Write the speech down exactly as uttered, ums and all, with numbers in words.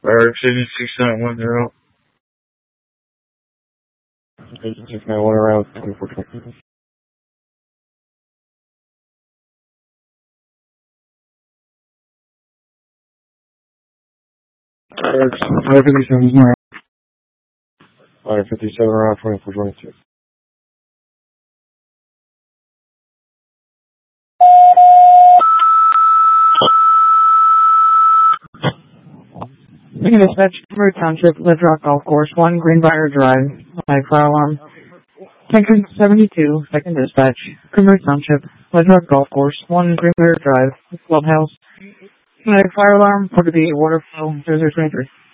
Fire City six nine one zero. six nine one around twenty-four twenty. Fire fifty-seven around. Fire fifty-seven around twenty-four twenty-two. Making dispatch, Root Township, Ledge Rock Golf Course, one Greenbrier Drive, my fire alarm. Tanker seventy-two, second dispatch, Root Township, Ledge Rock Golf Course, one Greenbrier Drive, Clubhouse. My fire alarm, for the water flow, zero zero twenty-three.